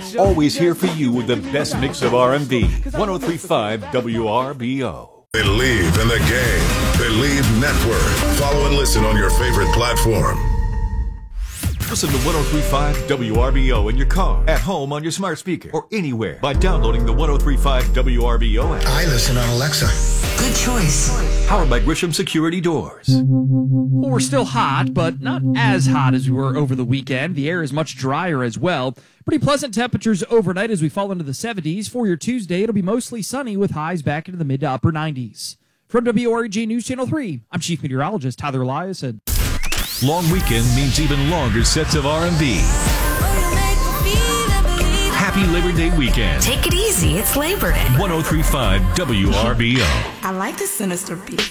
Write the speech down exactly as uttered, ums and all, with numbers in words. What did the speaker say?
Always here for you with the best mix of R and B. one oh three point five W R B O. Believe in the game. Believe Network. Follow and listen on your favorite platform. Listen to one oh three point five W R B O in your car, at home on your smart speaker, or anywhere by downloading the one oh three point five W R B O app. I listen on Alexa. Good choice. Powered by Grisham Security Doors. Well, we're still hot, but not as hot as we were over the weekend. The air is much drier as well. Pretty pleasant temperatures overnight as we fall into the seventies. For your Tuesday, it'll be mostly sunny with highs back into the mid to upper nineties. From W R E G News Channel three, I'm Chief Meteorologist Tyler Eliason. Long weekend means even longer sets of R and B. Happy Labor Day weekend. Take it easy. It's Labor Day. one oh three point five W R B O. I like the sinister beat.